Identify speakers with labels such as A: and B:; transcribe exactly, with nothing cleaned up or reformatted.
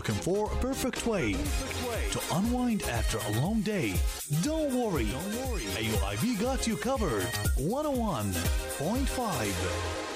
A: looking for a perfect way to unwind after a long day? Don't worry. Don't worry. A U I V got you covered. one oh one point five